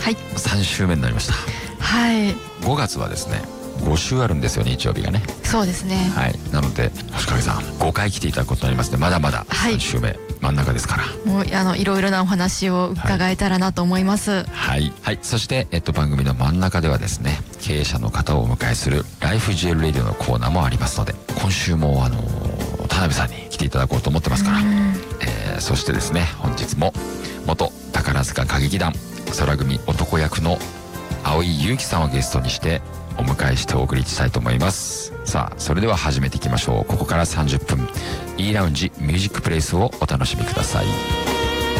はい、 3週目になりました。 はい、 5月はですね5週あるんですよ、日曜日がね。 そうですね。 はい、なので星影さん5回来ていただくことになりますね。まだまだ3週目、真ん中ですから、 もういろいろなお話を伺えたらなと思います。 はい、はい、そして番組の真ん中ではですね、経営者の方をお迎えするライフ GL レディオのコーナーもありますので、今週も田辺さんに来ていただこうと思ってますから、そしてですね、本日も元宝塚歌劇団空組男役の蒼井優樹さんをゲストにしてお迎えしてお送りしたいと思います。さあ、それでは始めていきましょう。ここから30分 E ラウンジミュージックプレイスをお楽しみください。